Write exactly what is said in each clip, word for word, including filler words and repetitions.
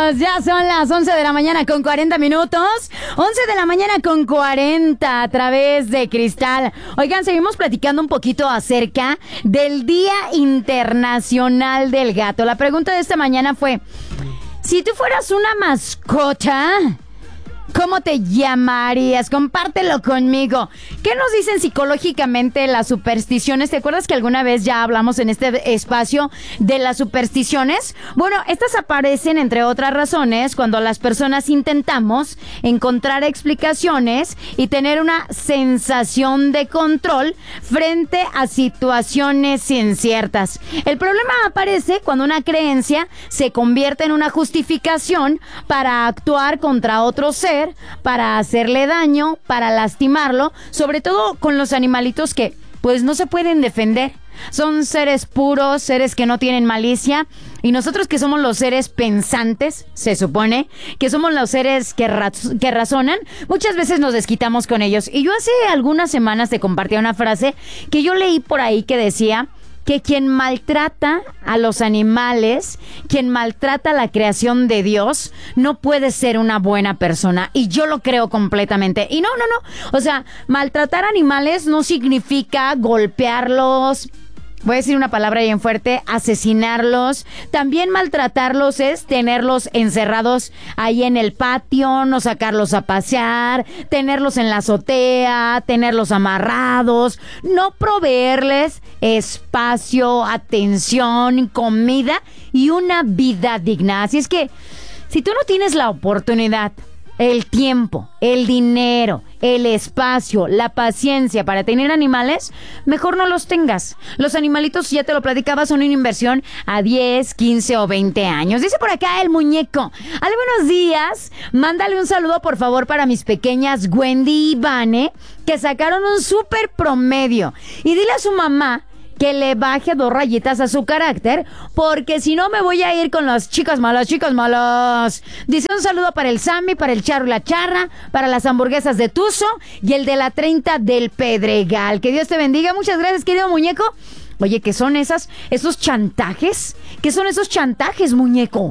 Regresamos, ya son las once de la mañana con cuarenta minutos. once de la mañana con cuarenta a través de Cristal. Oigan, seguimos platicando un poquito acerca del Día Internacional del Gato. La pregunta de esta mañana fue: si tú fueras una mascota, ¿cómo te llamarías? Compártelo conmigo. ¿Qué nos dicen psicológicamente las supersticiones? ¿Te acuerdas que alguna vez ya hablamos en este espacio de las supersticiones? Bueno, estas aparecen, entre otras razones, cuando las personas intentamos encontrar explicaciones y tener una sensación de control frente a situaciones inciertas. El problema aparece cuando una creencia se convierte en una justificación para actuar contra otro ser, para hacerle daño, para lastimarlo, sobre todo con los animalitos que pues no se pueden defender. Son seres puros, seres que no tienen malicia, y nosotros que somos los seres pensantes, se supone, que somos los seres que, raz- que razonan, muchas veces nos desquitamos con ellos. Y yo hace algunas semanas te compartía una frase que yo leí por ahí que decía que quien maltrata a los animales, quien maltrata la creación de Dios, no puede ser una buena persona. Y yo lo creo completamente. Y no, no, no. O sea, maltratar animales no significa golpearlos. Voy a decir una palabra bien fuerte: asesinarlos. También maltratarlos es tenerlos encerrados ahí en el patio, no sacarlos a pasear, tenerlos en la azotea, tenerlos amarrados, no proveerles espacio, atención, comida y una vida digna. Así es que, si tú no tienes la oportunidad, el tiempo, el dinero, el espacio, la paciencia para tener animales, mejor no los tengas. Los animalitos, ya te lo platicaba, son una inversión a diez, quince o veinte años. Dice por acá el muñeco: Ale, buenos días. Mándale un saludo, por favor, para mis pequeñas Wendy y Vane, que sacaron un súper promedio. Y dile a su mamá que le baje dos rayitas a su carácter, porque si no me voy a ir con las chicas malas, chicas malas. Dice: un saludo para el Sammy, para el Charro y la Charra, para las hamburguesas de Tuzo y el de la treinta del Pedregal. Que Dios te bendiga. Muchas gracias, querido muñeco. Oye, ¿qué son esas, esos chantajes? ¿Qué son esos chantajes, muñeco?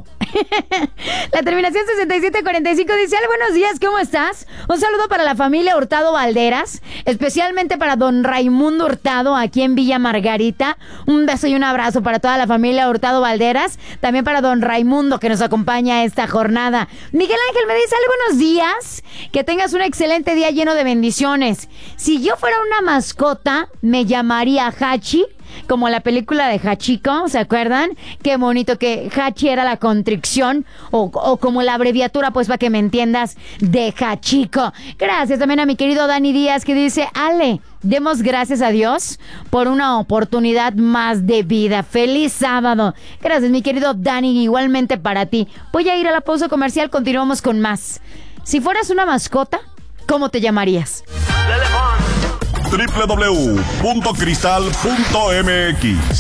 La terminación sesenta y siete cuarenta y cinco dice: Ale, buenos días, ¿cómo estás? Un saludo para la familia Hurtado Valderas, especialmente para don Raimundo Hurtado, aquí en Villa Margarita. Un beso y un abrazo para toda la familia Hurtado Valderas. También para don Raimundo, que nos acompaña esta jornada. Miguel Ángel me dice: Ale, buenos días, que tengas un excelente día lleno de bendiciones. Si yo fuera una mascota, me llamaría Hachi, como la película de Hachiko, ¿se acuerdan? Qué bonito, que Hachi era la constricción, o, o como la abreviatura, pues para que me entiendas, de Hachiko. Gracias también a mi querido Dani Díaz, que dice: Ale, demos gracias a Dios por una oportunidad más de vida. ¡Feliz sábado! Gracias, mi querido Dani, igualmente para ti. Voy a ir a la pausa comercial, continuamos con más. Si fueras una mascota, ¿cómo te llamarías? doble u doble u doble u punto cristal punto m x